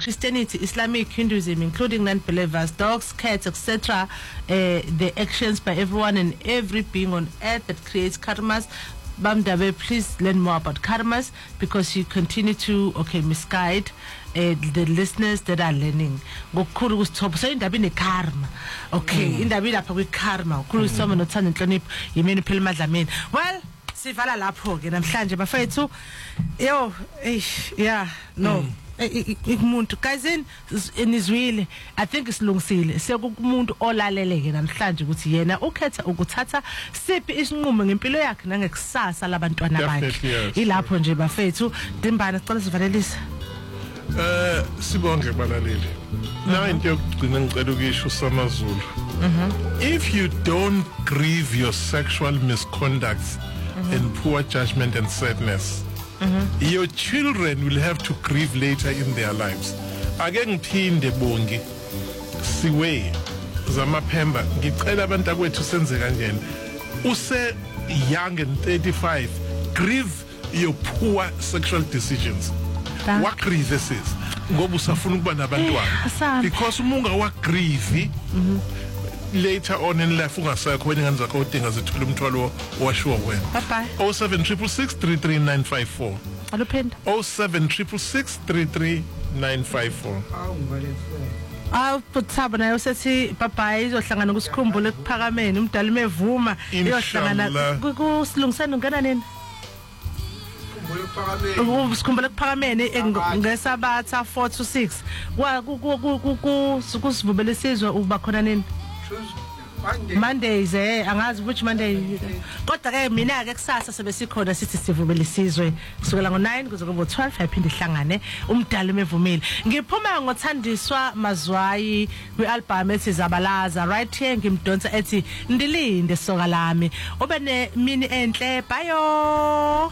Christianity, Islamic, Hinduism, including non-believers, dogs, cats, etc. The actions by everyone and every being on earth that creates karmas. Bamdabe, please learn more about karmas because you continue to misguide the listeners that are learning. Ngokukhulu kusithobo so indaba ine karma. Indaba ilapha kwi karma. Ukhulu isoma nothanda inhlonipho yimini phela emadlamini. Well, sivala lapho ke namhlanje bafethu. Yo, Ikumuntu guys inizwile I think isilungisile sekumuntu olaleleke namhlanje ukuthi yena ukhetha ukuthatha siphi isinqumo ngempilo yakhe nangekusasa labantwana bakhe ilapho nje bafethu Dimbana sicela sivalelise sibonge balaleli la into yokugcina ngicela ukisho uSamazulu if you don't grieve your sexual misconducts and poor judgment and sadness your children will have to grieve later in their lives. Ake ngiphinde bongi siwe zamaphemba ngicela abantu akwethu senze kanjena use young and 35 grieve your poor sexual decisions. What grieve this is ngoba usafuna ukuba nabantwana because umunga wa grieve later on in life ungasekho wena ngani zakho udinga zithula umthwalo washiwa wena. Bye 076633954 aluphinda 076633954 Puthaba nayo sethi bye izohlangana kusikhumbulo ekuphakameni umdala mevuma iyohlangana kusilungisana ungena nini Usikhumbulo ekuphakameni ngesabatha 4 to 6 kusivubele sizwe uba khona nini Mondays angazi which Monday kodwa ke mina ke kusasa sebesikhona sithi sivubele sizwe kusukela ngo9 kuze kube 12 yaphinde ihlangane umdala mevumile ngiphuma ngothandiswa mazwayi kwialbum ethi Zabalaza right here ngimdonsa ethi ndilinde soka lami ube nemini enhle bye